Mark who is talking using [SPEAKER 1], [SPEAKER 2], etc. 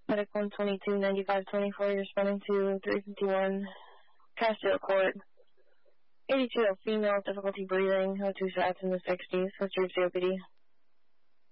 [SPEAKER 1] Medic 122-9524, you're responding to 351 Castile Court. 82 female, difficulty breathing, O2 shots in the 60s. What's your COPD?